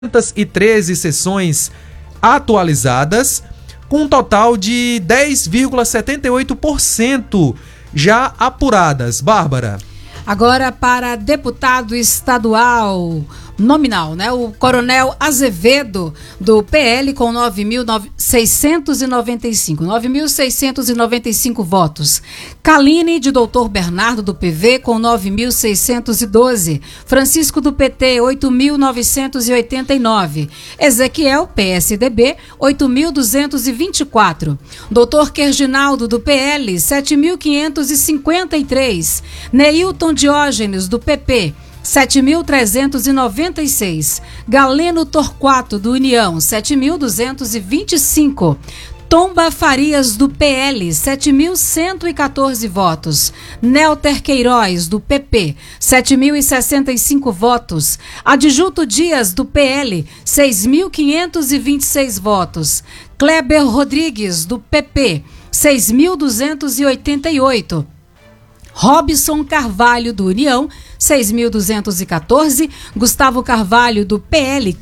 213 sessões atualizadas, com um total de 10,78% já apuradas. Bárbara. Agora para deputado estadual nominal, né? O Coronel Azevedo, do PL, com 9.695 votos. Kaline, de Doutor Bernardo, do PV, com 9.612. Francisco, do PT, 8.989. Ezequiel, PSDB, 8.224. Doutor Kerginaldo, do PL, 7.553. Neilton Diógenes, do PP, 7.396. Galeno Torquato, do União, 7.225. Tomba Farias, do PL, 7.114 votos. Nelter Queiroz, do PP, 7.065 votos. Adjuto Dias, do PL, 6.526 votos. Kleber Rodrigues, do PP, 6.288. Robson Carvalho, do União, 6.214. Gustavo Carvalho, do PL,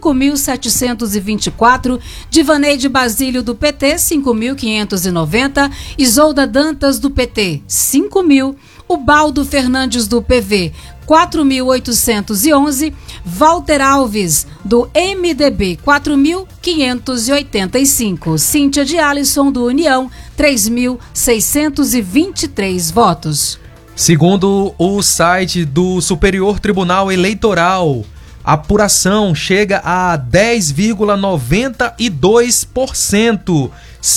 5.724. Divaneide Basílio, do PT, 5.590. Isolda Dantas, do PT, 5.000. Ubaldo Fernandes, do PV, 4.811. Walter Alves, do MDB, 4.585. Cíntia de Alisson, do União, 3.623 votos. Segundo o site do Superior Tribunal Eleitoral, a apuração chega a 10,92%.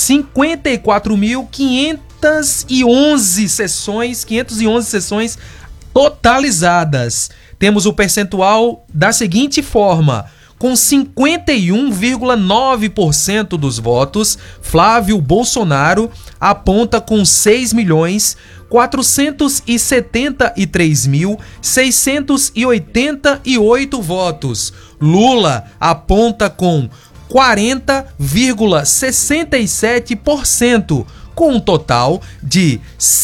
54.511 sessões totalizadas. Temos o percentual da seguinte forma: com 51,9% dos votos, Flávio Bolsonaro aponta com 6.473.688 votos. Lula aponta com 40,67%, com um total de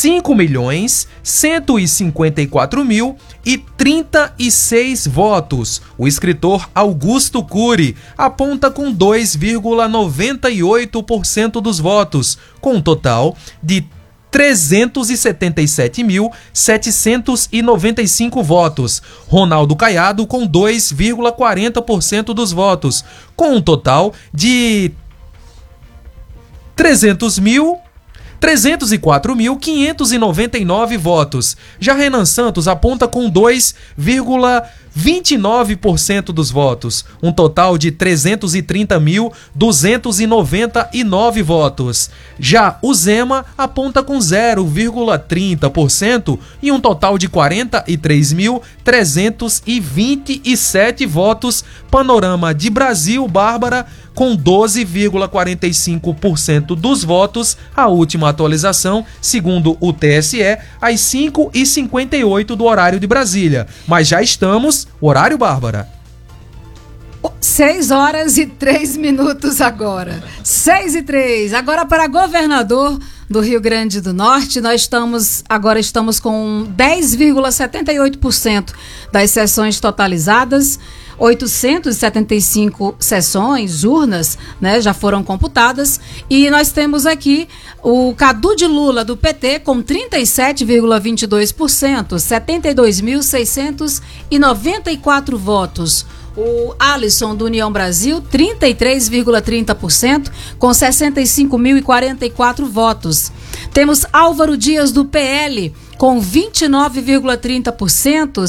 5.154.036 votos. O escritor Augusto Cury aponta com 2,98% dos votos, com um total de 377.795 votos. Ronaldo Caiado com 2,40% dos votos, com um total de 304.599 votos. Já Renan Santos aponta com 2,29% dos votos, um total de 330.299 votos. Já o Zema aponta com 0,30% e um total de 43.327 votos. Panorama de Brasil, Bárbara, com 12,45% dos votos. A última atualização, segundo o TSE, às 5h58 do horário de Brasília. Mas já estamos... Horário, Bárbara? 6h03 agora. 6h03. Agora para governador do Rio Grande do Norte, nós estamos com 10,78% das sessões totalizadas. 875 sessões, urnas, né, já foram computadas. E nós temos aqui o Cadu de Lula, do PT, com 37,22%, 72.694 votos. O Alisson, do União Brasil, 33,30%, com 65.044 votos. Temos Álvaro Dias, do PL, com 29,30%,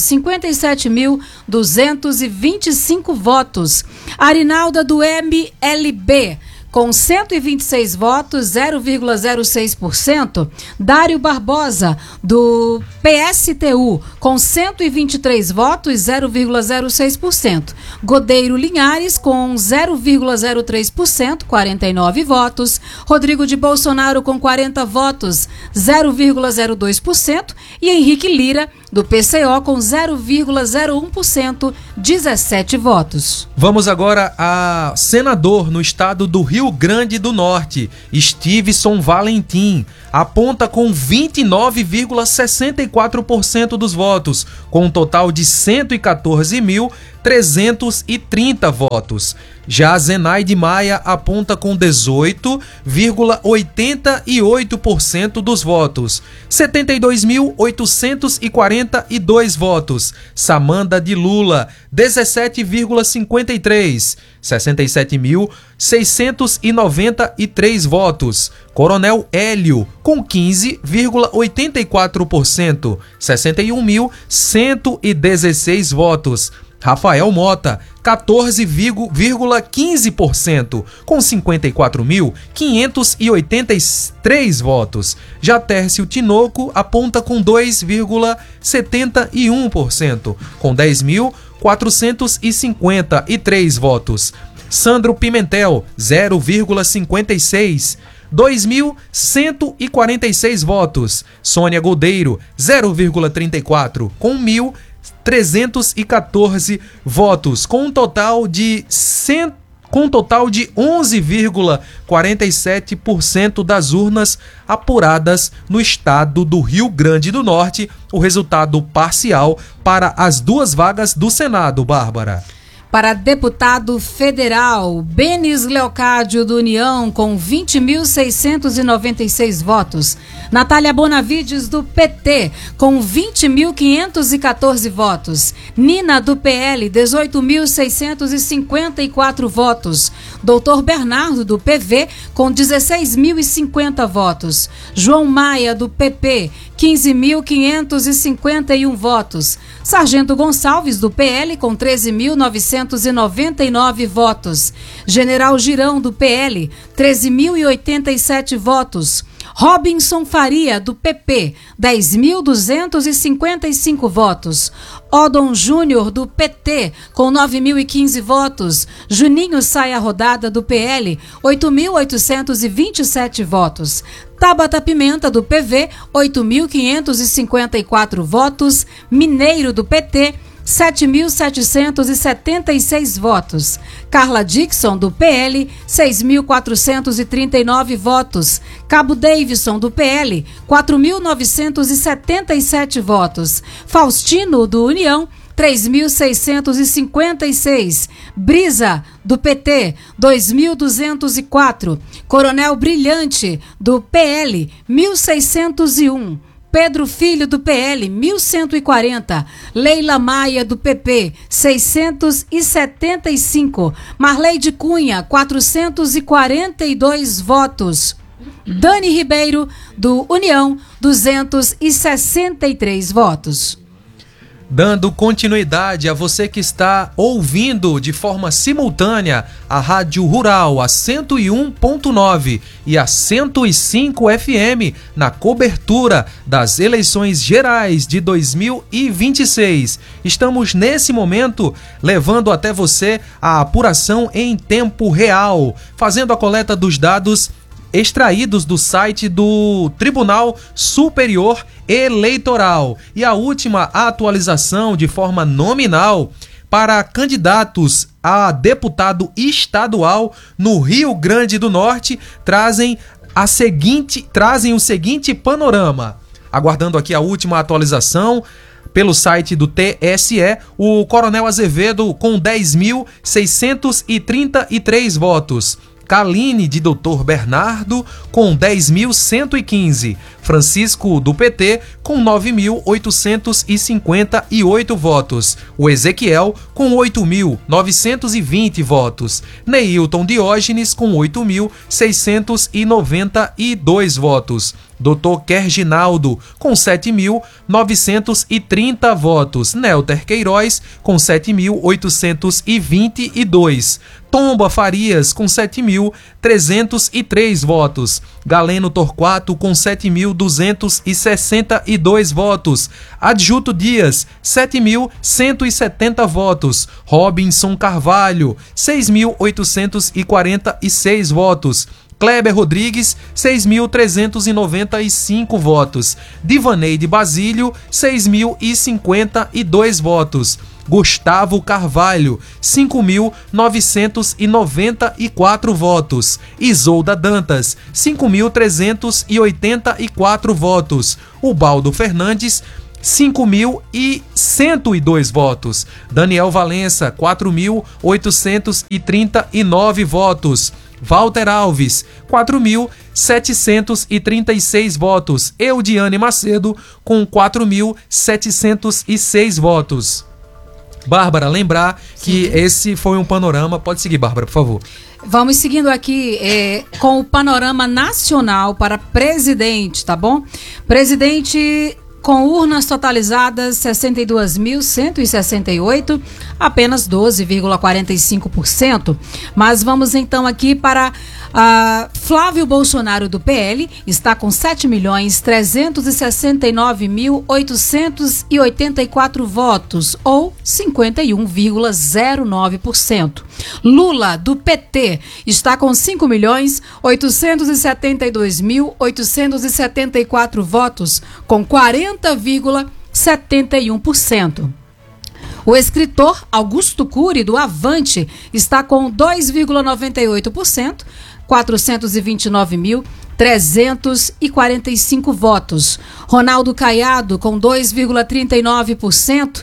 57.225 votos. Arinalda, do MLB, com 126 votos, 0,06%. Dário Barbosa, do PSTU, com 123 votos, 0,06%. Godeiro Linhares, com 0,03%, 49 votos. Rodrigo de Bolsonaro, com 40 votos, 0,02%. E Henrique Lira, do PCO, com 0,01%, 17 votos. Vamos agora a senador no estado do Rio Grande do Norte. Stevenson Valentim aponta com 29,64% dos votos, com um total de 114.000 330 votos. Já Zenaide Maia aponta com 18,88% dos votos. 72.842 votos. Samanda de Lula, 17,53%. 67.693 votos. Coronel Hélio, com 15,84%. 61.116 votos. Rafael Mota, 14,15%, com 54.583 votos. Já Tércio Tinoco aponta com 2,71%, com 10.453 votos. Sandro Pimentel, 0,56%. 2.146 votos. Sônia Goldeiro, 0,34%, com 1.314 votos, com um total de 11,47% das urnas apuradas no estado do Rio Grande do Norte, o resultado parcial para as duas vagas do Senado, Bárbara. Para deputado federal, Benis Leocádio do União, com 20.696 votos. Natália Bonavides, do PT, com 20.514 votos. Nina, do PL, 18.654 votos. Doutor Bernardo, do PV, com 16.050 votos. João Maia, do PP, 15.551 votos. Sargento Gonçalves, do PL, com 13.999 votos. General Girão, do PL, 13.087 votos. Robinson Faria, do PP, 10.255 votos. Odon Júnior, do PT, com 9.015 votos. Juninho Saia Rodada, do PL, 8.827 votos. Tabata Pimenta, do PV, 8.554 votos. Mineiro, do PT, 7.776 votos. Carla Dixon, do PL, 6.439 votos. Cabo Davidson, do PL, 4.977 votos. Faustino, do União, 3.656. Brisa, do PT, 2.204. Coronel Brilhante, do PL, 1.601. Pedro Filho, do PL, 1.140. Leila Maia, do PP, 675. Marleide Cunha, 442 votos. Dani Ribeiro, do União, 263 votos. Dando continuidade a você que está ouvindo de forma simultânea a Rádio Rural, a 101.9 e a 105 FM, na cobertura das eleições gerais de 2026. Estamos nesse momento levando até você a apuração em tempo real, fazendo a coleta dos dados extraídos do site do Tribunal Superior Eleitoral. E a última atualização de forma nominal para candidatos a deputado estadual no Rio Grande do Norte trazem o seguinte panorama. Aguardando aqui a última atualização pelo site do TSE, o Coronel Azevedo com 10.633 votos. Kaline, de Doutor Bernardo, com 10.115. Francisco, do PT, com 9.858 votos. O Ezequiel, com 8.920 votos. Neilton Diógenes, com 8.692 votos. Dr. Kerginaldo, com 7.930 votos. Nelter Queiroz, com 7.822. Tomba Farias, com 7.303 votos. Galeno Torquato, com 7.262 votos. Adjuto Dias, 7.170 votos. Robinson Carvalho, 6.846 votos. Kleber Rodrigues, 6.395 votos. Divaneide Basílio, 6.052 votos. Gustavo Carvalho, 5.994 votos. Isolda Dantas, 5.384 votos. Ubaldo Fernandes, 5.102 votos. Daniel Valença, 4.839 votos. Walter Alves, 4.736 votos. Eudiane Macedo, com 4.706 votos. Bárbara, lembrar que esse foi um panorama. Pode seguir, Bárbara, por favor. Vamos seguindo aqui com o panorama nacional para presidente, tá bom? Presidente com urnas totalizadas 62.168, apenas 12,45%. Mas vamos então aqui para Flávio Bolsonaro do PL, está com 7.369.884 votos, ou 51,09%. Lula do PT está com 5.872.874 votos, com 40,71%. O escritor Augusto Cury, do Avante, está com 2,98%, 429.345 votos. Ronaldo Caiado, com 2,39%,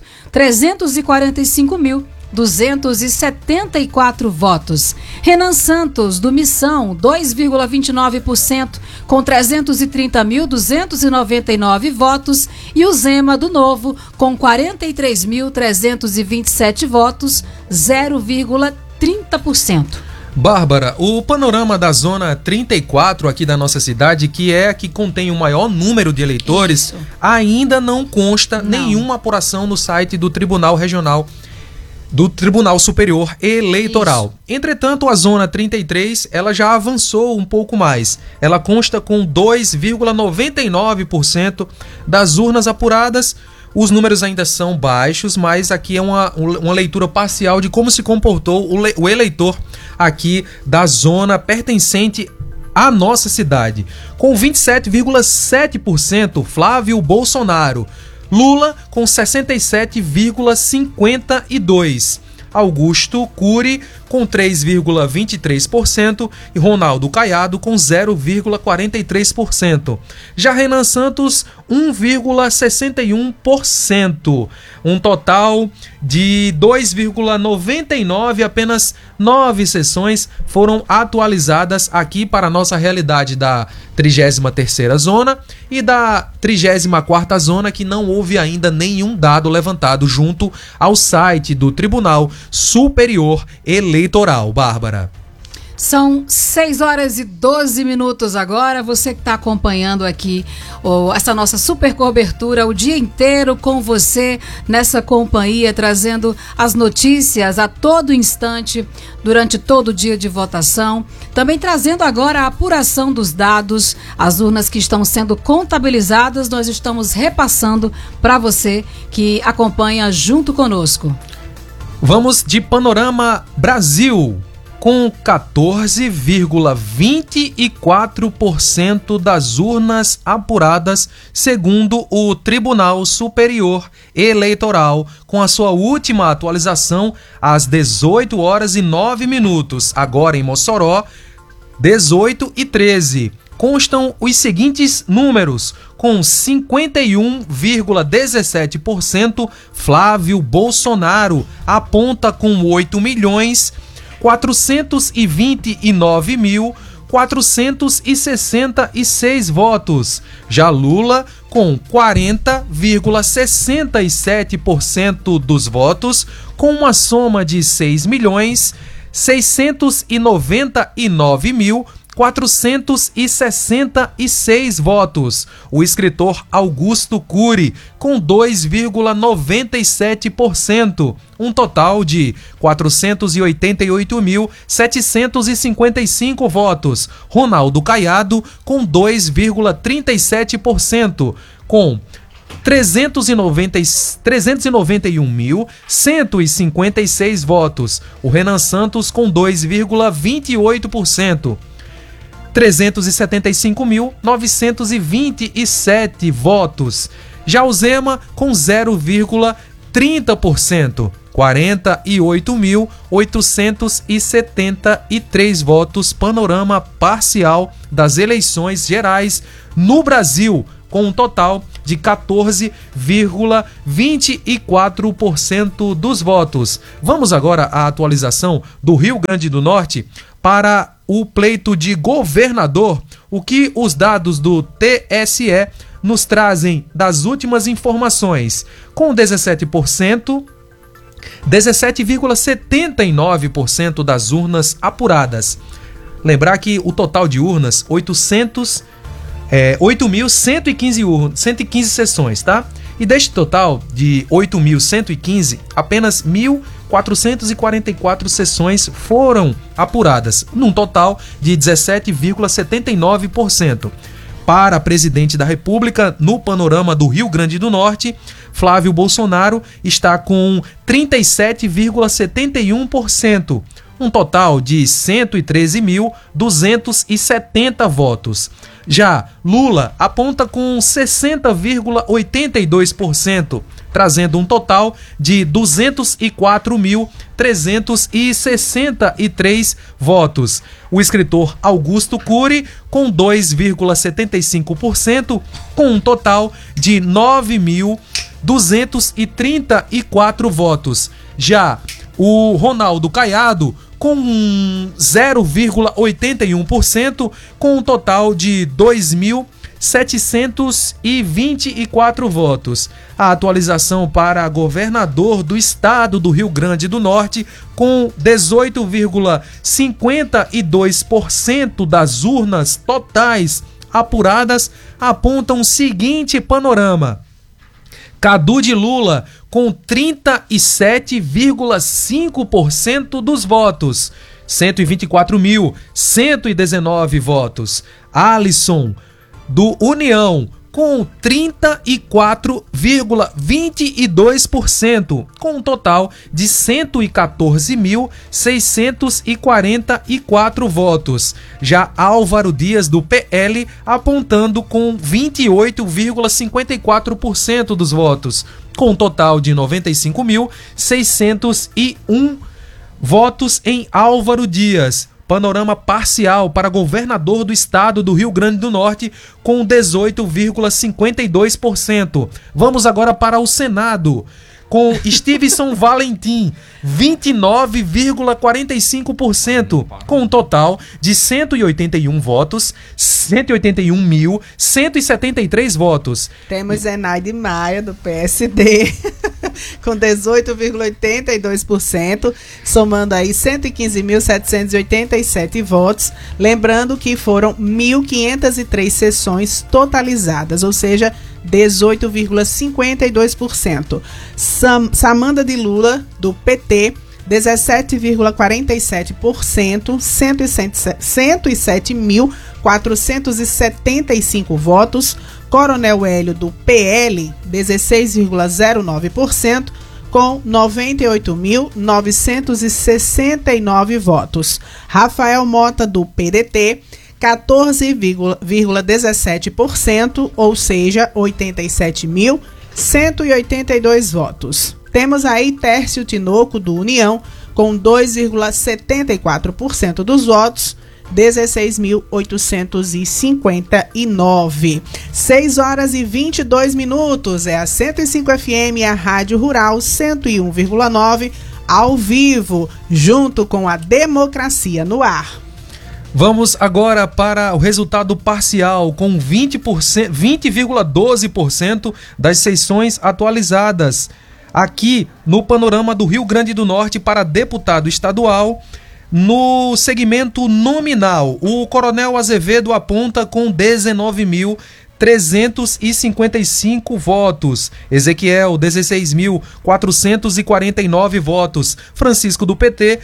345.274 votos. Renan Santos, do Missão, 2,29%, com 330.299 votos. E o Zema, do Novo, com 43.327 votos, 0,30%. Bárbara, o panorama da zona 34 aqui da nossa cidade, que é a que contém o maior número de eleitores, ainda não consta nenhuma apuração no site do Tribunal Regional, do Tribunal Superior Eleitoral. Entretanto, a zona 33, ela já avançou um pouco mais. Ela consta com 2,99% das urnas apuradas. Os números ainda são baixos, mas aqui é uma leitura parcial de como se comportou o eleitor aqui da zona pertencente à nossa cidade. Com 27,7%, Flávio Bolsonaro. Lula com 67,52%. Augusto Cury com 3,23% e Ronaldo Caiado com 0,43%. Já Renan Santos, 1,61%. Um total de 2,99%, apenas 9 sessões foram atualizadas aqui para a nossa realidade da 33ª zona e da 34ª zona, que não houve ainda nenhum dado levantado junto ao site do Tribunal Superior Eleitoral. Bárbara. São 6h12 agora. Você que está acompanhando aqui essa nossa super cobertura o dia inteiro com você nessa companhia, trazendo as notícias a todo instante durante todo o dia de votação. Também trazendo agora a apuração dos dados, as urnas que estão sendo contabilizadas, nós estamos repassando para você que acompanha junto conosco. Vamos de Panorama Brasil. Com 14,24% das urnas apuradas, segundo o Tribunal Superior Eleitoral, com a sua última atualização às 18h09, agora em Mossoró, 18h13. Constam os seguintes números: com 51,17%, Flávio Bolsonaro aponta com 8.429.466 votos. Já Lula, com 40,67% dos votos, com uma soma de 6.699.466 votos. O escritor Augusto Cury, com 2,97%, um total de 488.755 votos. Ronaldo Caiado, com 2,37%, com 391.156 votos. O Renan Santos, com 2,28%. 375.927 votos. Já o Zema, com 0,30%. 48.873 votos. Panorama parcial das eleições gerais no Brasil, com um total de 14,24% dos votos. Vamos agora à atualização do Rio Grande do Norte para o pleito de governador, o que os dados do TSE nos trazem das últimas informações. Com 17,79% das urnas apuradas. Lembrar que o total de urnas, 8.115 sessões, tá? E deste total de 8.115, apenas 1.444 sessões foram apuradas, num total de 17,79%. Para presidente da República, no panorama do Rio Grande do Norte, Flávio Bolsonaro está com 37,71%, um total de 113.270 votos. Já Lula aponta com 60,82%, trazendo um total de 204.363 votos. O escritor Augusto Cury com 2,75%, com um total de 9.234 votos. Já o Ronaldo Caiado com 0,81%, com um total de 2.724 votos. A atualização para governador do estado do Rio Grande do Norte, com 18,52% das urnas totais apuradas, apontam o seguinte panorama: Cadu de Lula com 37,5% dos votos, 124.119 votos. Alisson do União com 34,22%, com um total de 114.644 votos. Já Álvaro Dias do PL apontando com 28,54% dos votos, com um total de 95.601 votos em Álvaro Dias. Panorama parcial para governador do estado do Rio Grande do Norte com 18,52%. Vamos agora para o Senado, com Stevenson Valentim, 29,45%, com um total de 181.173 votos. Temos Zenaide Maia, do PSD, com 18,82%, somando aí 115.787 votos. Lembrando que foram 1.503 sessões totalizadas, ou seja, 18,52%. Samanda de Lula, do PT, 17,47%, 107.475 votos. Coronel Hélio, do PL, 16,09%, com 98.969 votos. Rafael Mota, do PDT, 14,17%, ou seja, 87.182 votos. Temos aí Tércio Tinoco, do União, com 2,74% dos votos, 16.859. 6h22, é a 105 FM, a Rádio Rural 101,9, ao vivo, junto com a Democracia no Ar. Vamos agora para o resultado parcial, com 20,12% das sessões atualizadas. Aqui no panorama do Rio Grande do Norte para deputado estadual, no segmento nominal, o Coronel Azevedo aponta com 19.355 votos. Ezequiel, 16.449 votos. Francisco do PT,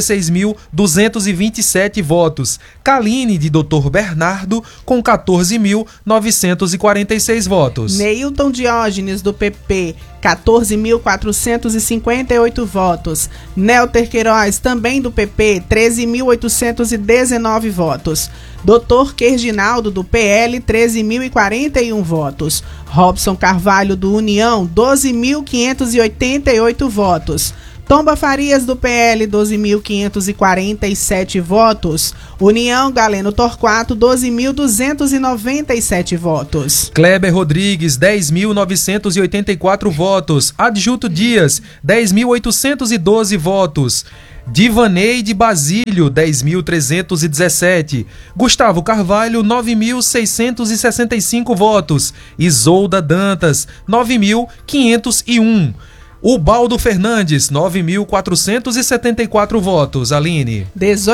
16.227 votos. Kaline, de Dr. Bernardo, com 14.946 votos. Neilton Diógenes, do PP, 14.458 votos. Nelter Queiroz, também do PP, 13.819 votos. Dr. Querginaldo, do PL, 13.041 votos. Robson Carvalho, do União, 12.588 votos. Tomba Farias, do PL, 12.547 votos. União Galeno Torquato, 12.297 votos. Kleber Rodrigues, 10.984 votos. Adjuto Dias, 10.812 votos. Divaneide Basílio, 10.317. Gustavo Carvalho, 9.665 votos. Isolda Dantas, 9.501. Ubaldo Fernandes, 9.474 votos. Aline.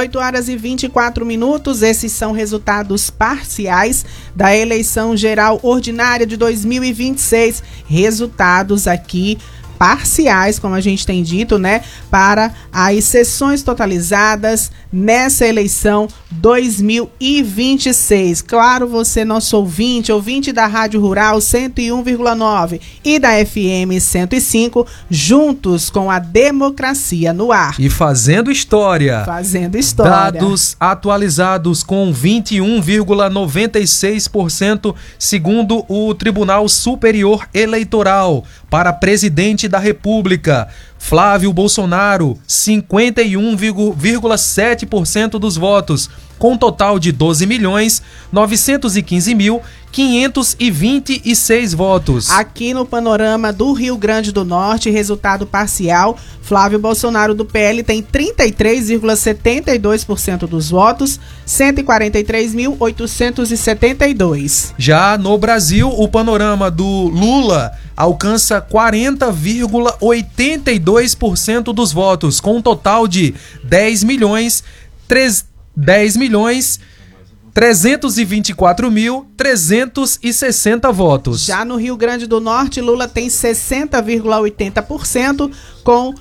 18h24. Esses são resultados parciais da eleição geral ordinária de 2026. Resultados aqui parciais, como a gente tem dito, né, para as sessões totalizadas nessa eleição 2026. Claro, você, nosso ouvinte da Rádio Rural 101,9 e da FM 105, juntos com a democracia no ar. E fazendo história. Fazendo história. Dados atualizados com 21,96% segundo o Tribunal Superior Eleitoral. Para presidente da República, Flávio Bolsonaro, 51,7% dos votos, com um total de 12.915.526 votos. Aqui no panorama do Rio Grande do Norte, resultado parcial, Flávio Bolsonaro do PL tem 33,72% dos votos, 143.872. Já no Brasil, o panorama do Lula alcança 40,82% dos votos, com um total de 10.324.360 votos. Já no Rio Grande do Norte, Lula tem 60,80% com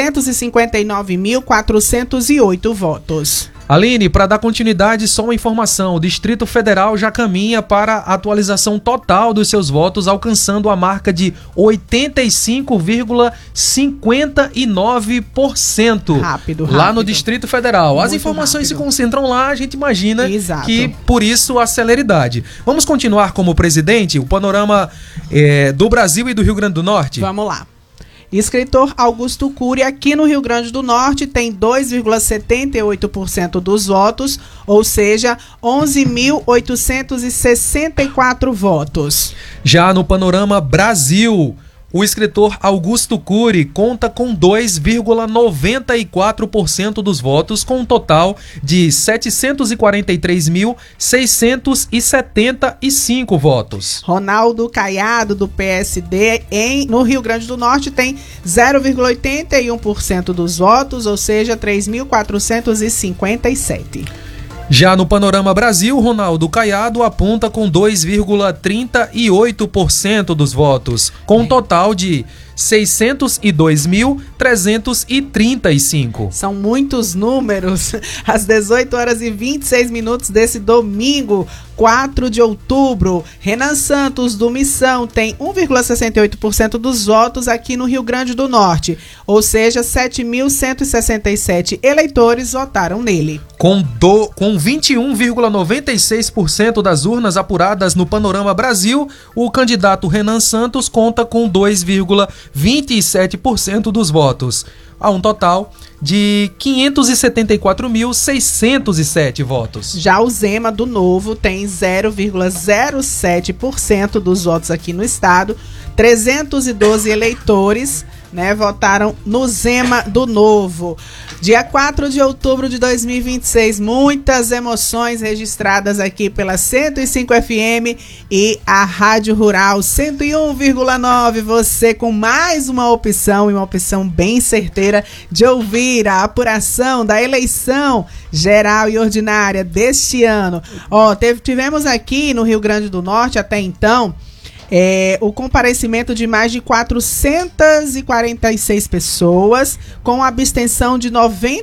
259.408 votos. Aline, para dar continuidade, só uma informação: o Distrito Federal já caminha para a atualização total dos seus votos, alcançando a marca de 85,59%. Rápido. Lá no Distrito Federal. Muito as informações rápido. Se concentram lá, a gente imagina. Exato. Que por isso a celeridade. Vamos continuar como presidente, o panorama do Brasil e do Rio Grande do Norte? Vamos lá. Escritor Augusto Cury, aqui no Rio Grande do Norte, tem 2,78% dos votos, ou seja, 11.864 votos. Já no panorama Brasil, o escritor Augusto Cury conta com 2,94% dos votos, com um total de 743.675 votos. Ronaldo Caiado, do PSD, no Rio Grande do Norte, tem 0,81% dos votos, ou seja, 3.457. Já no panorama Brasil, Ronaldo Caiado aponta com 2,38% dos votos, com um total de 602.335. São muitos números. Às 18h26 desse domingo, 4 de outubro, Renan Santos, do Missão, tem 1,68% dos votos aqui no Rio Grande do Norte. Ou seja, 7.167 eleitores votaram nele. Com 21,96% das urnas apuradas no panorama Brasil, o candidato Renan Santos conta com 2,27% dos votos, a um total de 574.607 votos. Já o Zema, do Novo, tem 0,07% dos votos aqui no estado. 312 eleitores, né, votaram no Zema do Novo. Dia 4 de outubro de 2026, muitas emoções registradas aqui pela 105 FM e a Rádio Rural 101,9. Você com mais uma opção, e uma opção bem certeira de ouvir a apuração da eleição geral e ordinária deste ano. Tivemos aqui no Rio Grande do Norte até então o comparecimento de mais de 446 pessoas, com abstenção de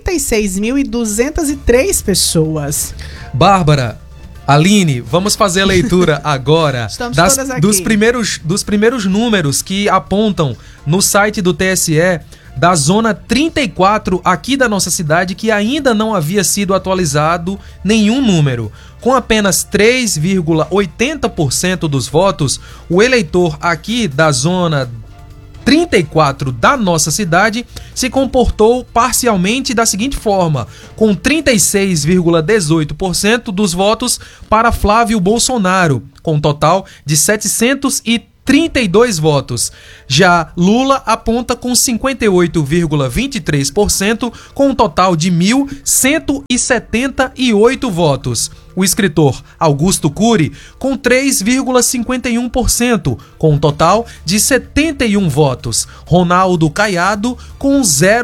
96.203 pessoas. Bárbara, Aline, vamos fazer a leitura agora dos primeiros números que apontam no site do TSE da zona 34 aqui da nossa cidade, que ainda não havia sido atualizado nenhum número. Com apenas 3,80% dos votos, o eleitor aqui da zona 34 da nossa cidade se comportou parcialmente da seguinte forma, com 36,18% dos votos para Flávio Bolsonaro, com um total de 732 votos. Já Lula aponta com 58,23%, com um total de 1.178 votos. O escritor Augusto Cury com 3,51%, com um total de 71 votos. Ronaldo Caiado com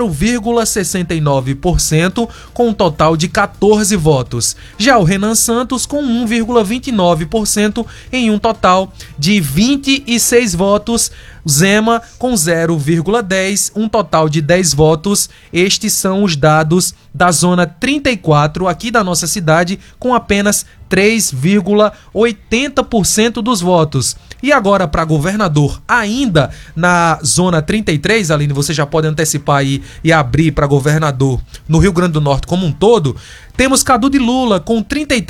0,69%, com um total de 14 votos. Já o Renan Santos com 1,29%, em um total de 26 votos. Zema com 0,10%, um total de 10 votos. Estes são os dados da Zona 34 aqui da nossa cidade, com apenas 3,80% dos votos. E agora para governador, ainda na Zona 33, Aline, você já pode antecipar aí e abrir para governador no Rio Grande do Norte como um todo, temos Cadu de Lula com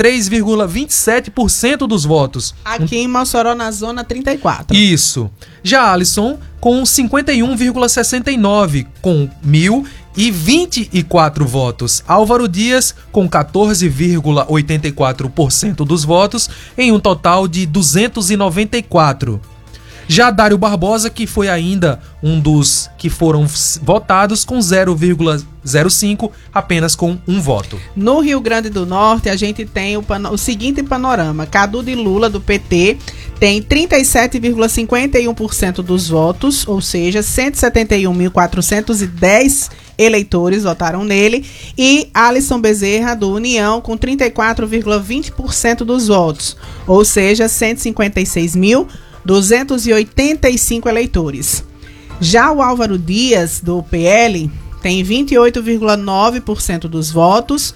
33,27% dos votos. Aqui em Mossoró, na Zona 34. Isso. Já Alisson com 51,69%, com 1.024 votos. Álvaro Dias com 14,84% dos votos, em um total de 294. Já Dário Barbosa, que foi ainda um dos que foram votados, com 0,05, apenas com um voto. No Rio Grande do Norte, a gente tem o seguinte panorama. Cadu de Lula, do PT, tem 37,51% dos votos, ou seja, 171.410 eleitores votaram nele. E Alisson Bezerra, do União, com 34,20% dos votos, ou seja, 156.285 eleitores. Já o Álvaro Dias, do PL, tem 28,9% dos votos,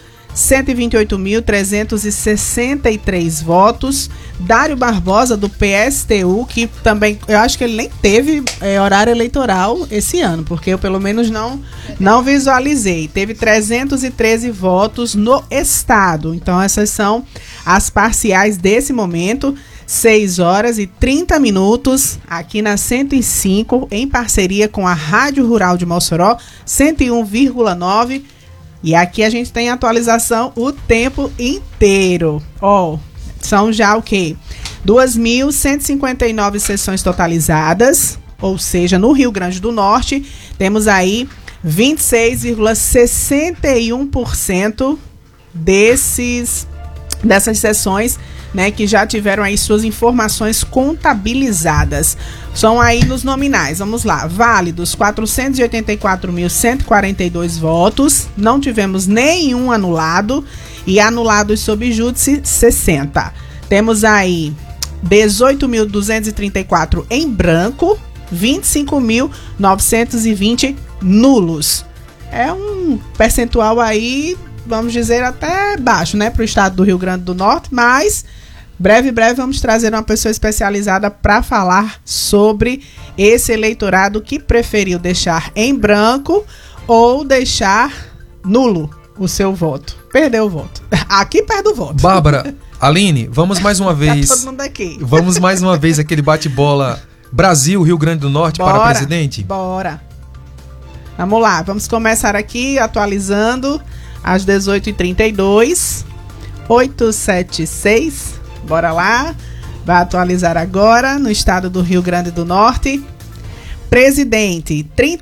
128.363 votos. Dário Barbosa, do PSTU, que também, eu acho que ele nem teve horário eleitoral esse ano, porque eu pelo menos não visualizei. Teve 313 votos no estado. Então essas são as parciais desse momento. 6 horas e 30 minutos, aqui na 105, em parceria com a Rádio Rural de Mossoró, 101,9. E aqui a gente tem atualização o tempo inteiro. São já o quê? 2.159 sessões totalizadas, ou seja, no Rio Grande do Norte, temos aí 26,61% dessas sessões, né, que já tiveram aí suas informações contabilizadas. São aí nos nominais, vamos lá, válidos 484.142 votos, não tivemos nenhum anulado, e anulados sob júdice 60. Temos aí 18.234 em branco, 25.920 nulos. É um percentual aí, vamos dizer, até baixo, né, para o estado do Rio Grande do Norte, mas breve vamos trazer uma pessoa especializada para falar sobre esse eleitorado que preferiu deixar em branco ou deixar nulo o seu voto. Perdeu o voto. Aqui perde o voto. Bárbara, Aline, vamos mais uma vez. Tá todo mundo aqui. Vamos mais uma vez aquele bate-bola Brasil, Rio Grande do Norte. Bora, para presidente? Bora. Vamos lá, vamos começar aqui atualizando às 18h32. 876. Bora lá. Vai atualizar agora no estado do Rio Grande do Norte. Presidente,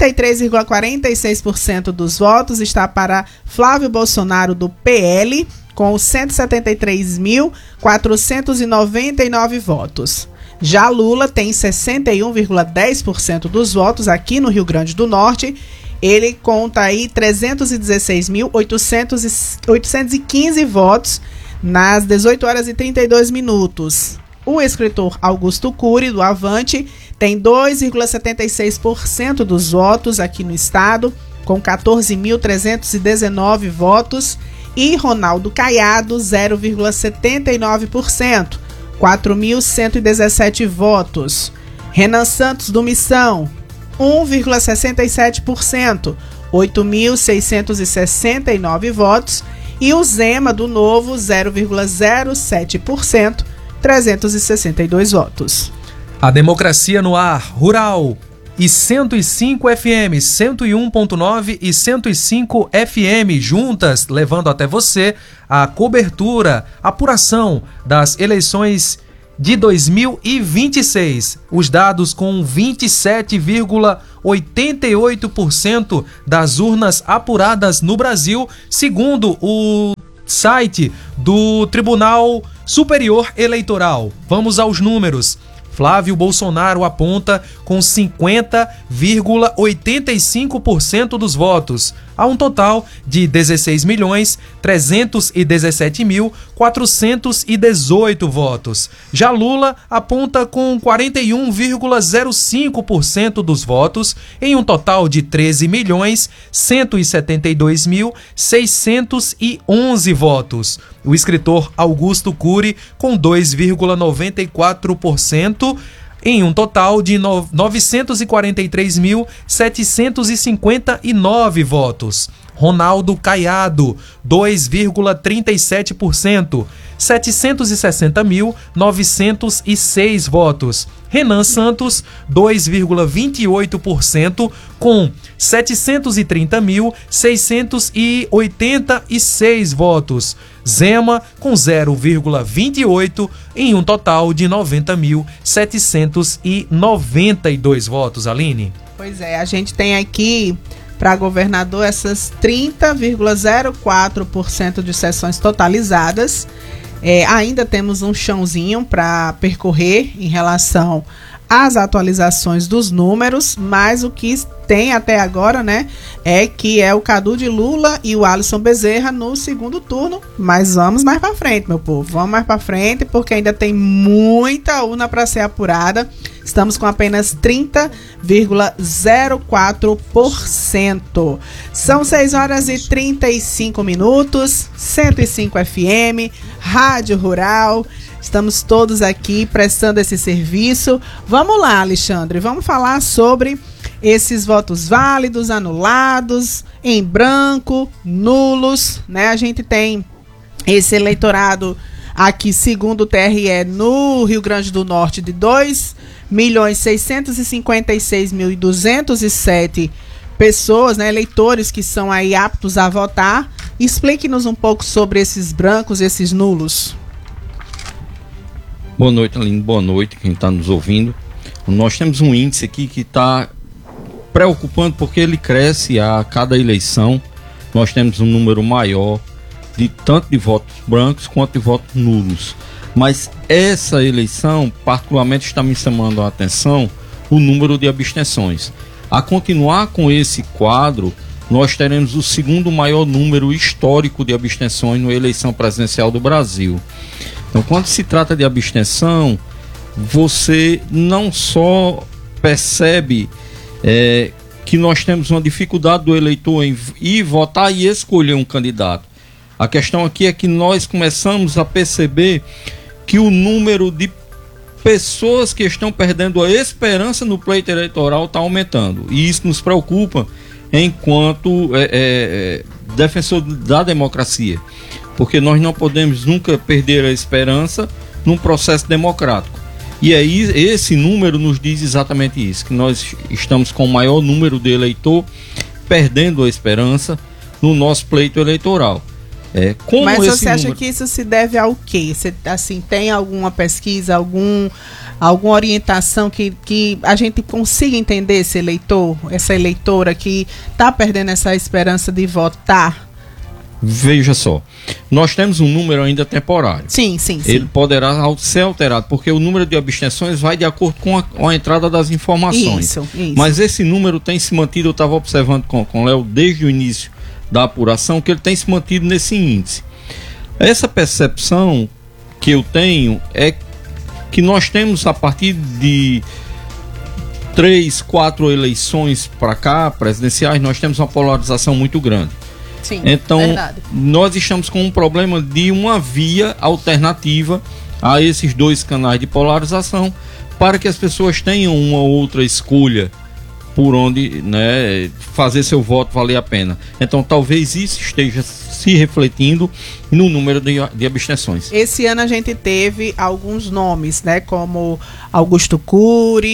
33,46% dos votos está para Flávio Bolsonaro, do PL, com 173.499 votos. Já Lula tem 61,10% dos votos aqui no Rio Grande do Norte. Ele conta aí 316.815 votos nas 18 horas e 32 minutos. O escritor Augusto Cury, do Avante, tem 2,76% dos votos aqui no estado, com 14.319 votos. E Ronaldo Caiado, 0,79%, 4.117 votos. Renan Santos, do Missão, 1,67%, 8.669 votos. E o Zema, do Novo, 0,07%, 362 votos. A democracia no ar, rural. e 105 FM, 101.9 e 105 FM, juntas, levando até você a cobertura, apuração das eleições de 2026. Os dados com 27,88% das urnas apuradas no Brasil, segundo o site do Tribunal Superior Eleitoral. Vamos aos números. Flávio Bolsonaro aponta com 50,85% dos votos, a um total de 16.317.418 votos. Já Lula aponta com 41,05% dos votos, em um total de 13.172.611 votos. O escritor Augusto Cury com 2,94%, em um total de 943.759 votos. Ronaldo Caiado, 2,37%, 760.906 votos. Renan Santos, 2,28%, com 730.686 votos. Zema, com 0,28%, em um total de 90.792 votos, Aline. Pois é, a gente tem aqui para governador essas 30,04% de sessões totalizadas. Ainda temos um chãozinho para percorrer em relação às atualizações dos números, mas o que tem até agora, né, é que é o Cadu de Lula e o Alisson Bezerra no segundo turno, mas vamos mais para frente, meu povo, vamos mais para frente, porque ainda tem muita urna para ser apurada. Estamos com apenas 30,04%. São 6h35, 105 FM, Rádio Rural. Estamos todos aqui prestando esse serviço. Vamos lá, Alexandre, vamos falar sobre esses votos válidos, anulados, em branco, nulos, né? A gente tem esse eleitorado aqui, segundo o TRE, no Rio Grande do Norte, de 2.656.207 pessoas, né, eleitores que são aí aptos a votar. Explique-nos um pouco sobre esses brancos, esses nulos. Boa noite, Aline. Boa noite, quem está nos ouvindo. Nós temos um índice aqui que está preocupante porque ele cresce a cada eleição. Nós temos um número maior de tanto de votos brancos quanto de votos nulos. Mas essa eleição, particularmente, está me chamando a atenção o número de abstenções. A continuar com esse quadro, nós teremos o segundo maior número histórico de abstenções na eleição presidencial do Brasil. Então, quando se trata de abstenção, você não só percebe que nós temos uma dificuldade do eleitor em ir votar e escolher um candidato. A questão aqui é que nós começamos a perceber que o número de pessoas que estão perdendo a esperança no pleito eleitoral está aumentando. E isso nos preocupa enquanto defensor da democracia. Porque nós não podemos nunca perder a esperança num processo democrático. E aí esse número nos diz exatamente isso, que nós estamos com o maior número de eleitor perdendo a esperança no nosso pleito eleitoral. Mas você acha que isso se deve ao quê? Você, assim, tem alguma pesquisa, alguma orientação que a gente consiga entender esse eleitor, essa eleitora que está perdendo essa esperança de votar? Veja só, nós temos um número ainda temporário. Sim. Ele poderá ser alterado, porque o número de abstenções vai de acordo com a entrada das informações. Isso. Mas esse número tem se mantido, eu estava observando com o Léo desde o início da apuração, que ele tem se mantido nesse índice. Essa percepção que eu tenho é que nós temos, a partir de 3, 4 eleições para cá, presidenciais, nós temos uma polarização muito grande. Sim, então, verdade. Nós estamos com um problema de uma via alternativa a esses dois canais de polarização, para que as pessoas tenham uma outra escolha por onde, né, fazer seu voto valer a pena. Então, talvez isso esteja se refletindo no número de abstenções. Esse ano a gente teve alguns nomes, né, como Augusto Cury,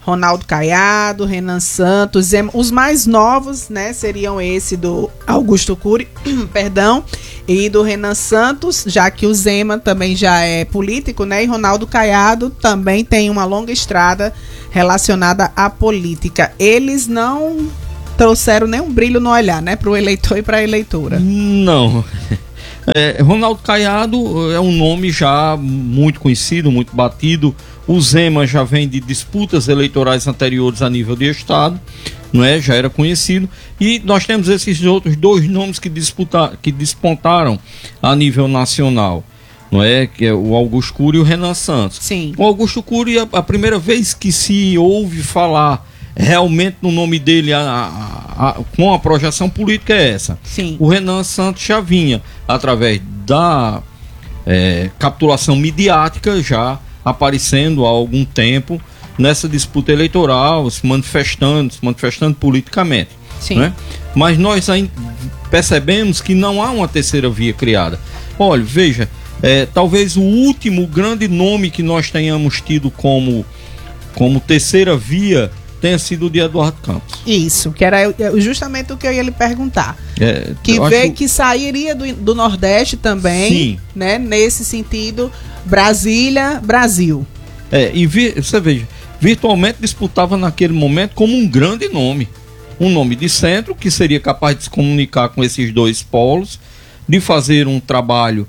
Ronaldo Caiado, Renan Santos, os mais novos, né, seriam esse do Augusto Cury, perdão, e do Renan Santos, já que o Zema também já é político, né, e Ronaldo Caiado também tem uma longa estrada relacionada à política. Eles não trouxeram nenhum brilho no olhar, né, para o eleitor e para a eleitora. Não. Ronaldo Caiado é um nome já muito conhecido, muito batido. O Zema já vem de disputas eleitorais anteriores a nível de estado, não é? Já era conhecido. E nós temos esses outros dois nomes que despontaram a nível nacional, não é? Que é o Augusto Cury e o Renan Santos. Sim. O Augusto Cury, a primeira vez que se ouve falar realmente no nome dele com a projeção política é essa. Sim. O Renan Santos já vinha através da capitulação midiática, já aparecendo há algum tempo nessa disputa eleitoral, se manifestando politicamente. Sim. Né? Mas nós percebemos que não há uma terceira via criada. Olha, veja, talvez o último grande nome que nós tenhamos tido como terceira via tenha sido o de Eduardo Campos. Isso, que era justamente o que eu ia lhe perguntar. Que sairia do Nordeste também, sim, né? Nesse sentido, Brasília, Brasil. E você veja, virtualmente disputava naquele momento como um grande nome. Um nome de centro, que seria capaz de se comunicar com esses dois polos, de fazer um trabalho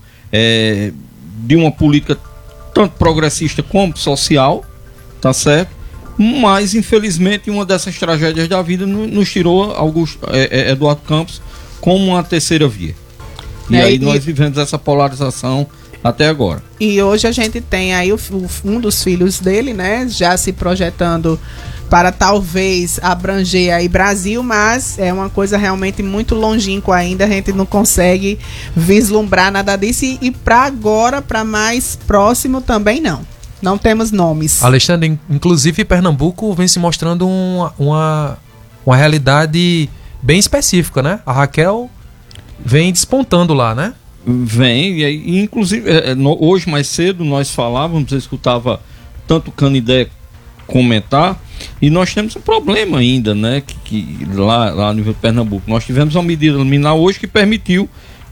de uma política tanto progressista como social, tá certo? Mas, infelizmente, uma dessas tragédias da vida nos tirou Eduardo Campos como uma terceira via. E nós vivemos essa polarização até agora. E hoje a gente tem aí um dos filhos dele, né, já se projetando para talvez abranger aí Brasil, mas é uma coisa realmente muito longínqua ainda, a gente não consegue vislumbrar nada disso e para agora, para mais próximo também não temos nomes. Alexandre, inclusive Pernambuco vem se mostrando uma realidade bem específica, né? A Raquel vem despontando lá, né? Vem, e inclusive hoje mais cedo nós falávamos, eu escutava tanto o Canidé comentar, e nós temos um problema ainda, né? Que lá no nível de Pernambuco, nós tivemos uma medida liminar hoje que permitiu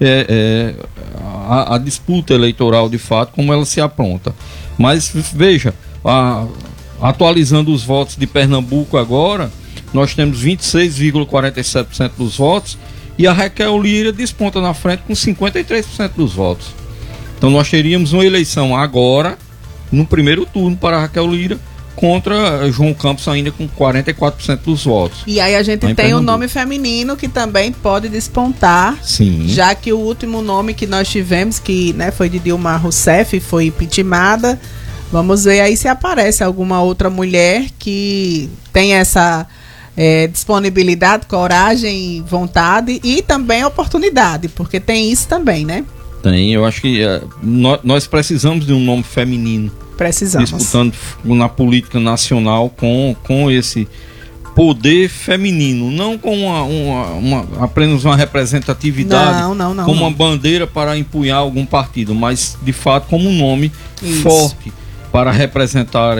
a disputa eleitoral de fato, como ela se apronta. Mas veja, atualizando os votos de Pernambuco agora, nós temos 26,47% dos votos e a Raquel Lira desponta na frente com 53% dos votos. Então nós teríamos uma eleição agora, no primeiro turno, para a Raquel Lira, contra João Campos ainda com 44% dos votos. E aí a gente tem um nome feminino que também pode despontar. Sim. Já que o último nome que nós tivemos, que foi de Dilma Rousseff, foi impeachmentada. Vamos ver aí se aparece alguma outra mulher que tem essa disponibilidade, coragem, vontade e também oportunidade, porque tem isso também, né? Tem, eu acho que nós precisamos de um nome feminino. Precisamos. Disputando na política nacional com esse poder feminino, não com apenas uma representatividade, como uma bandeira para empunhar algum partido, mas de fato como um nome forte para representar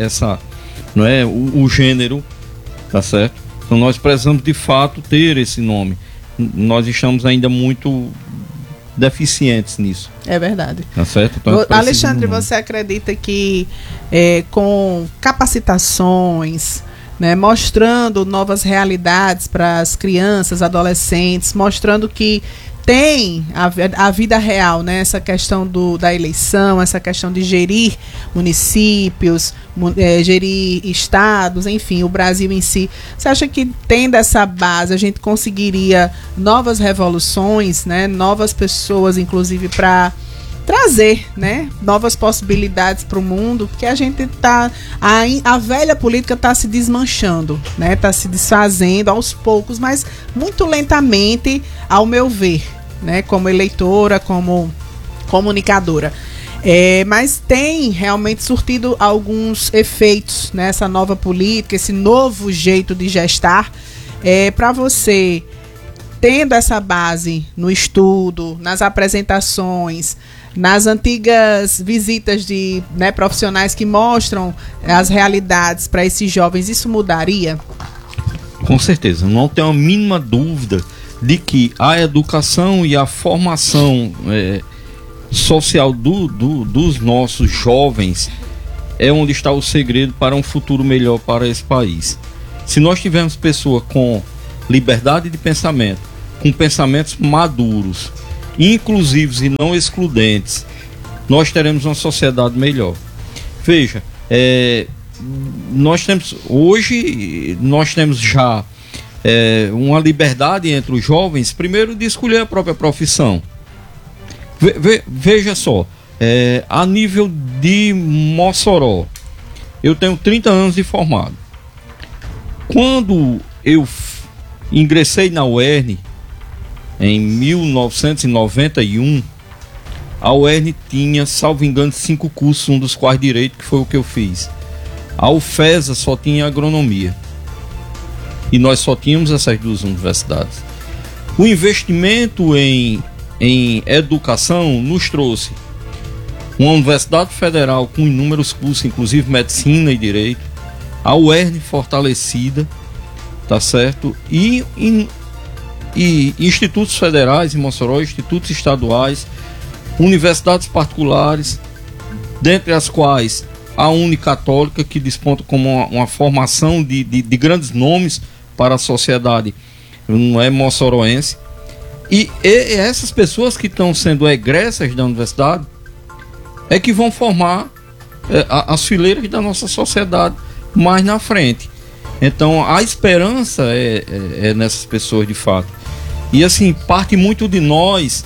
o gênero, tá certo? Então nós precisamos de fato ter esse nome. Nós estamos ainda muito deficientes nisso. É verdade. Tá certo? Então, Alexandre, você acredita que com capacitações, né, mostrando novas realidades para as crianças, adolescentes, mostrando que tem a vida real, né, essa questão da eleição, essa questão de gerir municípios, gerir estados, enfim, o Brasil em si. Você acha que tendo essa base a gente conseguiria novas revoluções, né, novas pessoas, inclusive para trazer, né, novas possibilidades para o mundo, porque a gente a velha política está se desmanchando, né, está se desfazendo aos poucos, mas muito lentamente, ao meu ver, né, como eleitora, como comunicadora. Mas tem realmente surtido alguns efeitos nessa nova política, esse novo jeito de gestar. Para você, tendo essa base no estudo, nas apresentações, nas antigas visitas de, né, profissionais que mostram as realidades para esses jovens, isso mudaria? Com certeza, não tenho a mínima dúvida de que a educação e a formação social dos nossos jovens é onde está o segredo para um futuro melhor para esse país. Se nós tivermos pessoas com liberdade de pensamento, com pensamentos maduros, inclusivos e não excludentes, nós teremos uma sociedade melhor. Veja, nós temos já uma liberdade entre os jovens, primeiro de escolher a própria profissão. Veja só, a nível de Mossoró, eu tenho 30 anos de formado. Quando eu ingressei na UERN em 1991, a UERN tinha, salvo engano, 5 cursos, um dos quais direito, que foi o que eu fiz. A UFESA só tinha agronomia. E nós só tínhamos essas duas universidades. O investimento em educação nos trouxe uma universidade federal com inúmeros cursos, inclusive medicina e direito, a UERN fortalecida, tá certo? E institutos federais em Mossoró, institutos estaduais, universidades particulares, dentre as quais a Unicatólica, que desponta como uma formação de grandes nomes para a sociedade, não é moçoroense. E essas pessoas que estão sendo egressas da universidade é que vão formar as fileiras da nossa sociedade mais na frente. Então a esperança é nessas pessoas de fato. E assim, parte muito de nós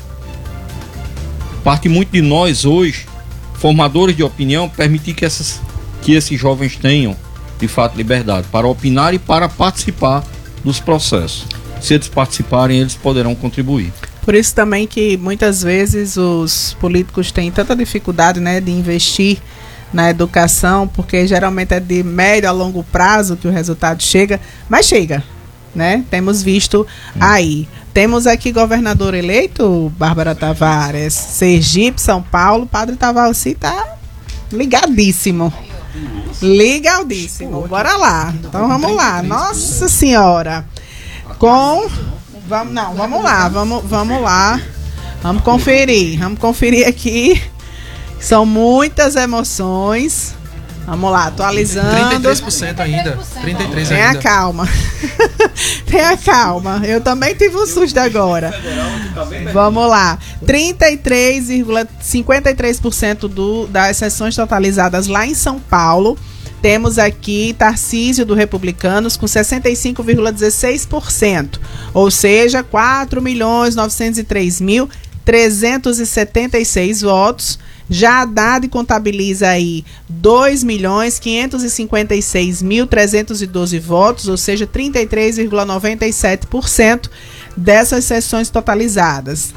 hoje, formadores de opinião, permitir que esses jovens tenham de fato liberdade para opinar e para participar dos processos. Se eles participarem, eles poderão contribuir. Por isso também que muitas vezes os políticos têm tanta dificuldade, né, de investir na educação, porque geralmente é de médio a longo prazo que o resultado chega, mas chega, né? Temos visto aí. Temos aqui governador eleito, Bárbara Tavares, Sergipe, São Paulo, Padre Tavalci tá ligadíssimo. Ligadíssimo. Bora lá. Então vamos lá. Nossa Senhora. Vamos lá. Vamos conferir aqui. São muitas emoções. Vamos lá, atualizando. 33% ainda. 33% Tenha ainda. calma. Tenha calma. Eu também tive um susto agora. Vamos lá. 33,53% das sessões totalizadas lá em São Paulo. Temos aqui Tarcísio do Republicanos com 65,16%. Ou seja, 4.903.376 votos. Já Haddad contabiliza aí 2.556.312 votos, ou seja, 33,97% dessas sessões totalizadas.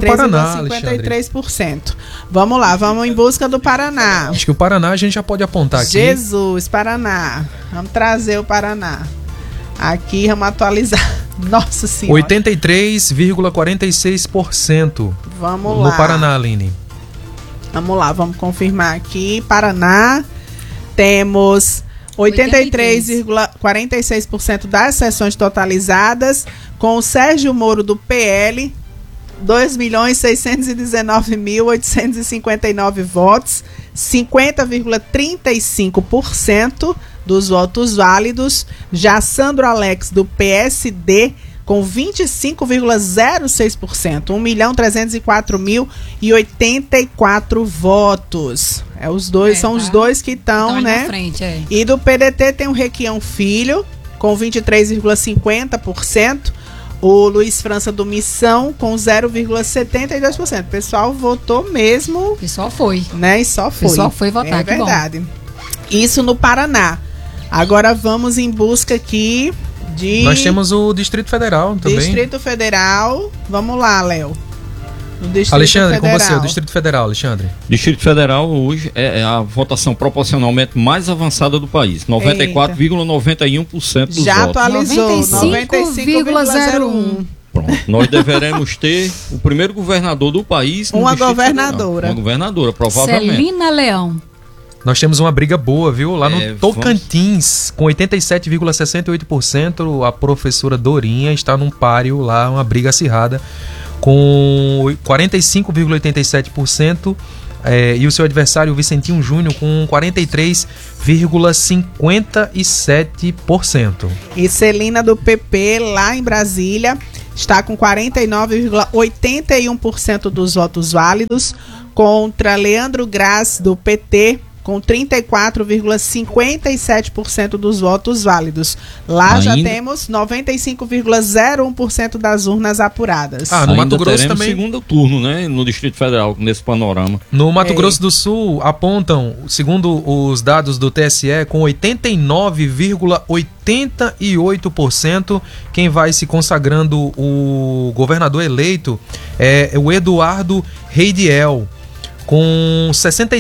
33,53%. Vamos lá, vamos em busca do Paraná. Acho que o Paraná a gente já pode apontar aqui. Jesus, Paraná. Vamos trazer o Paraná. Aqui, vamos atualizar. Nossa Senhora. 83,46%. Vamos lá. No Paraná, Aline. Vamos lá, vamos confirmar aqui. Paraná, temos 83,46% das sessões totalizadas, com o Sérgio Moro do PL, 2.619.859 votos, 50,35% dos votos válidos. Já Sandro Alex do PSD, com 25,06%, 1.304.084 votos. São os dois que estão, né? Na frente, E do PDT tem o Requião Filho, com 23,50%. O Luiz França do Missão, com 0,72%. O pessoal votou mesmo. O pessoal foi. Né? E só foi. O pessoal foi votar, é verdade. Isso no Paraná. Agora vamos em busca aqui de... Nós temos o Distrito Federal também. Distrito Federal. Vamos lá, Léo. Alexandre, com você, o Distrito Federal, Alexandre. Distrito Federal hoje é a votação proporcionalmente mais avançada do país. 94,91% dos Já votos. atualizou. 95,01%. Pronto. Nós deveremos ter o primeiro governador do país. Uma governadora. Uma governadora, provavelmente. Celina Leão. Nós temos uma briga boa, viu? Lá no Tocantins, com 87,68%, a professora Dorinha está num páreo lá, uma briga acirrada, com 45,87%, e o seu adversário, o Vicentinho Júnior, com 43,57%. E Celina do PP, lá em Brasília, está com 49,81% dos votos válidos, contra Leandro Graz, do PT, com 34,57% dos votos válidos. Lá já temos 95,01% das urnas apuradas. No Mato Grosso também. Segundo turno, né? No Distrito Federal, nesse panorama. No Mato Grosso do Sul, apontam, segundo os dados do TSE, com 89,88%, quem vai se consagrando o governador eleito é o Eduardo Reidiel, com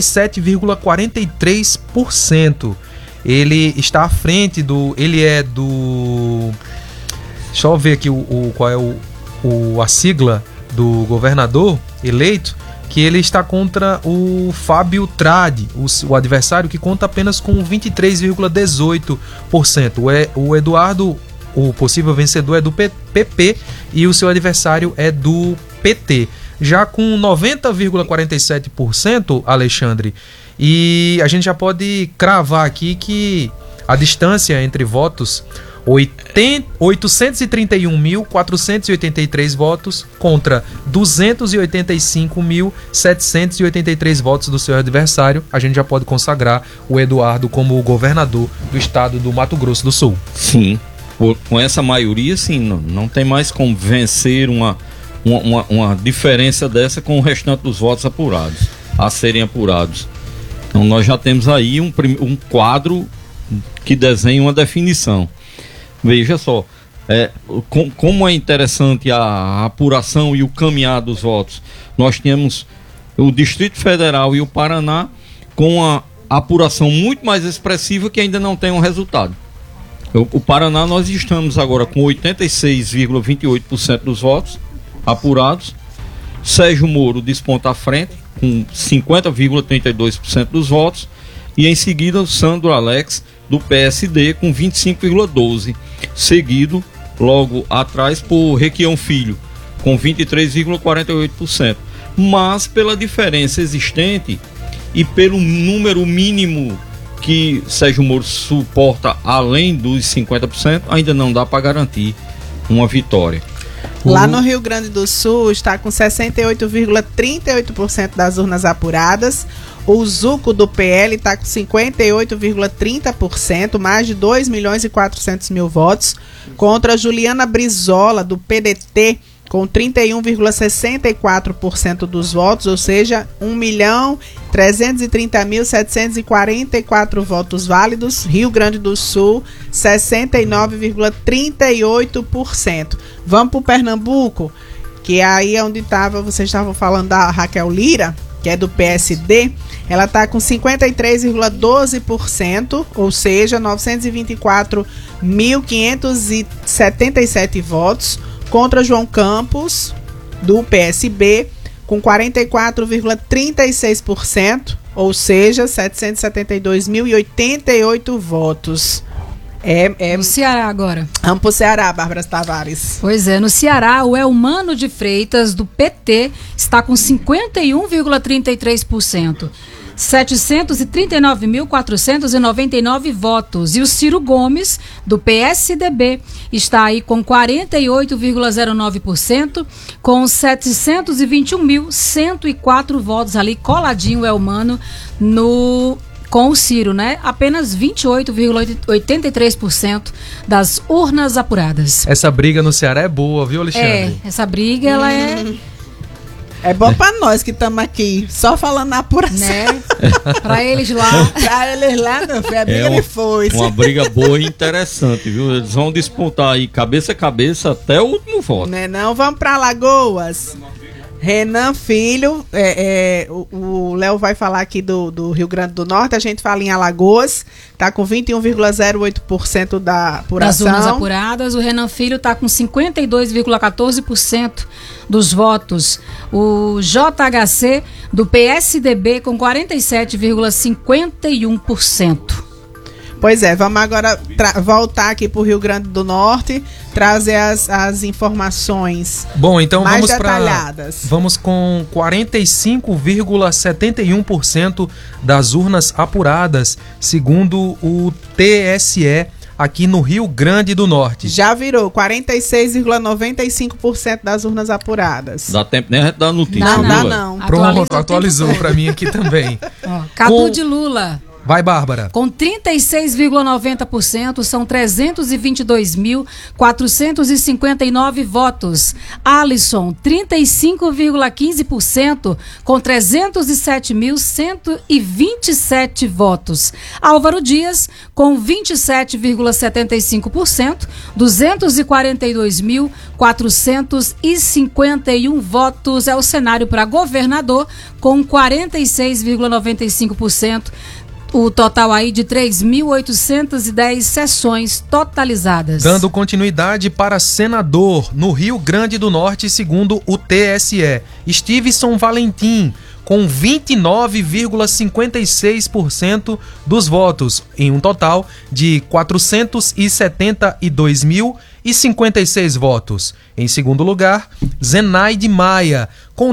67,43%. Ele está à frente do... Ele é do... Deixa eu ver aqui qual é a sigla do governador eleito, que ele está contra o Fábio Tradi, o adversário, que conta apenas com 23,18%. O Eduardo, o possível vencedor, é do PP e o seu adversário é do PT. Já com 90,47%, Alexandre, e a gente já pode cravar aqui que a distância entre votos, 831.483 votos contra 285.783 votos do seu adversário, a gente já pode consagrar o Eduardo como o governador do estado do Mato Grosso do Sul. Sim, com essa maioria, sim, não tem mais como vencer uma diferença dessa com o restante dos votos apurados, a serem apurados. Então nós já temos aí um quadro que desenha uma definição. Veja só, como é interessante a apuração e o caminhar dos votos. Nós temos o Distrito Federal e o Paraná com a apuração muito mais expressiva, que ainda não tem um resultado. O Paraná, nós estamos agora com 86,28% dos votos apurados. Sérgio Moro desponta à frente com 50,32% dos votos, e em seguida o Sandro Alex do PSD com 25,12%, seguido logo atrás por Requião Filho com 23,48%. Mas pela diferença existente e pelo número mínimo que Sérgio Moro suporta além dos 50%, ainda não dá para garantir uma vitória. Lá no Rio Grande do Sul está com 68,38% das urnas apuradas. O Zuco do PL está com 58,30%, mais de 2.400.000 votos, contra Juliana Brizola do PDT com 31,64% dos votos, ou seja, 1.330.744 votos válidos. Rio Grande do Sul, 69,38%. Vamos para o Pernambuco, que aí é onde vocês estavam falando da Raquel Lira, que é do PSD. Ela está com 53,12%, ou seja, 924.577 votos, contra João Campos, do PSB, com 44,36%, ou seja, 772.088 votos. No Ceará agora. Vamos pro Ceará, Bárbara Tavares. Pois é, no Ceará, o Elmano de Freitas, do PT, está com 51,33%. 739.499 votos. E o Ciro Gomes, do PSDB, está aí com 48,09%, com 721.104 votos ali, coladinho o Elmano com o Ciro, né? Apenas 28,83% das urnas apuradas. Essa briga no Ceará é boa, viu, Alexandre? Essa briga, ela é bom pra nós que estamos aqui, só falando na apuração. Né? Pra eles lá. Pra eles lá, meu filho, a briga ele foi. Uma briga boa e interessante, viu? Eles vão disputar aí cabeça a cabeça até o último voto. Não, vamos pra Alagoas. Renan Filho, o Léo vai falar aqui do Rio Grande do Norte, a gente fala em Alagoas, está com 21,08% da apuração. Das urnas apuradas, o Renan Filho está com 52,14% dos votos. O JHC do PSDB com 47,51%. Pois é, vamos agora voltar aqui para o Rio Grande do Norte, trazer as informações então mais detalhadas. Vamos com 45,71% das urnas apuradas, segundo o TSE, aqui no Rio Grande do Norte. Já virou 46,95% das urnas apuradas. Dá tempo nem a gente dar notícia. Não. Pronto, atualizou para mim aqui também. Cabo de Lula. Vai, Bárbara. Com 36,90%, são 322.459 votos. Alisson, 35,15%, com 307.127 votos. Álvaro Dias, com 27,75%, 242.451 votos. É o cenário para governador, com 46,95%. O total aí de 3.810 sessões totalizadas. Dando continuidade para senador no Rio Grande do Norte, segundo o TSE. Stevenson Valentim, com 29,56% dos votos, em um total de 472.056 votos. Em segundo lugar, Zenaide Maia, com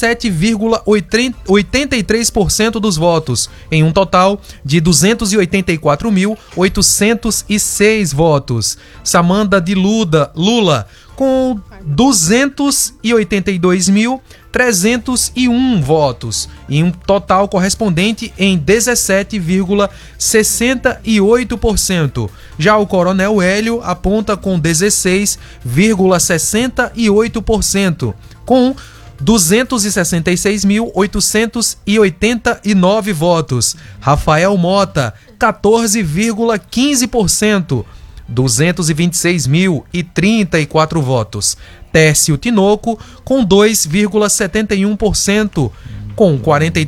17,83% dos votos, em um total de 284.806 votos. Samanda de Lula, com 282.301 votos, em um total correspondente em 17,68%. Já o Coronel Hélio aponta com 16,68%, com 266.889 votos. Rafael Mota, 14,15%. 226.034 votos. Tércio Tinoco, com 2,71%, com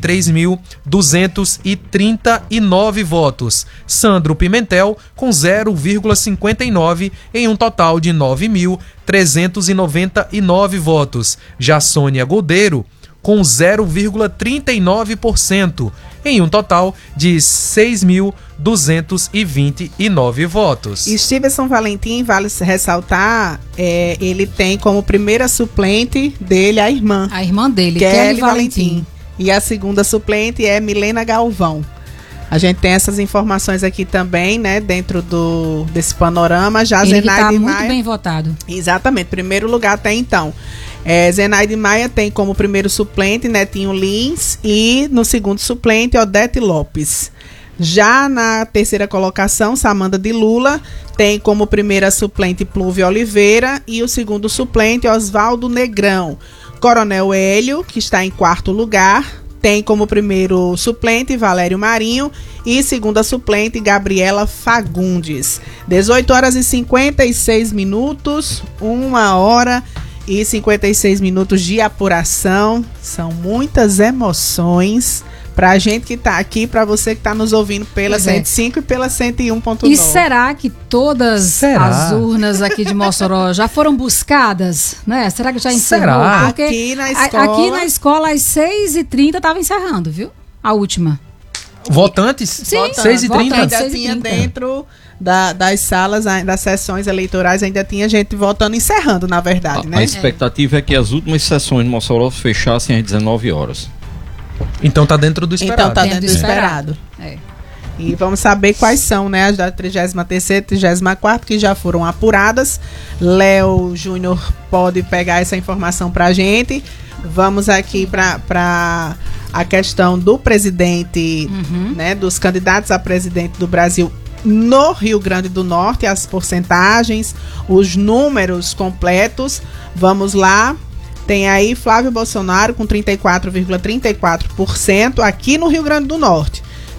43.239 votos. Sandro Pimentel, com 0,59%, em um total de 9.399 votos. Já Sônia Godeiro, com 0,39%, em um total de 6.229 votos. E Stevenson Valentim, vale ressaltar, ele tem como primeira suplente dele a irmã. A irmã dele, Kelly Valentim. E a segunda suplente é Milena Galvão. A gente tem essas informações aqui também, né, dentro desse panorama. Já ele Zenaide está muito Maia, bem votado. Exatamente, primeiro lugar até então. Zenaide Maia tem como primeiro suplente Netinho Lins e no segundo suplente Odete Lopes. Já na terceira colocação, Samanda de Lula tem como primeira suplente Plúvio Oliveira e o segundo suplente Oswaldo Negrão. Coronel Hélio, que está em quarto lugar, tem como primeiro suplente Valério Marinho e segunda suplente Gabriela Fagundes. 18 horas e 56 minutos, 1 hora e 56 minutos de apuração. São muitas emoções pra gente que tá aqui, pra você que tá nos ouvindo pela 105 e pela 101.9. E será que todas as urnas aqui de Mossoró já foram buscadas? Né? Será que já encerrou? Porque aqui na escola às 6h30 estava encerrando, viu? A última. Votantes? Sim, 6h30. Ainda tinha dentro das salas, das sessões eleitorais, ainda tinha gente votando, encerrando, na verdade, né? A expectativa é que as últimas sessões de Mossoró fechassem às 19 horas. Então tá dentro do esperado. Então tá dentro do esperado. E vamos saber quais são, né, as da 33ª e 34ª que já foram apuradas. Léo Júnior pode pegar essa informação pra gente. Vamos aqui para a questão do presidente, né, dos candidatos a presidente do Brasil no Rio Grande do Norte, as porcentagens, os números completos. Vamos lá. Tem aí Flávio Bolsonaro com 34,34% aqui no Rio Grande do Norte.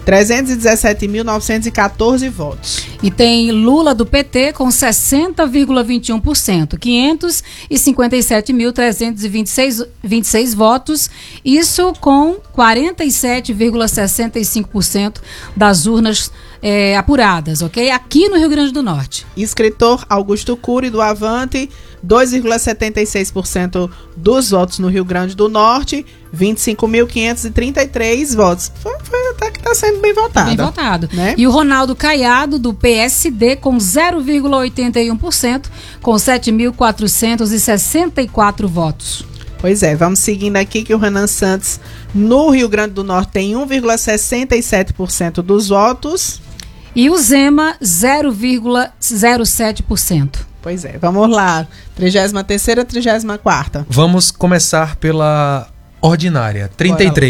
317.914 votos. E tem Lula do PT com 60,21%, 557.326 votos, isso com 47,65% das urnas apuradas, ok? Aqui no Rio Grande do Norte. Escritor Augusto Cury do Avante, 2,76% dos votos no Rio Grande do Norte, 25.533 votos. Foi até que está sendo bem votado. Bem votado. Né? E o Ronaldo Caiado, do PSD, com 0,81%, com 7.464 votos. Pois é, vamos seguindo aqui que o Renan Santos, no Rio Grande do Norte, tem 1,67% dos votos. E o Zema, 0,07%. Pois é, vamos lá. 33ª, 34ª. Vamos começar pela ordinária. 33.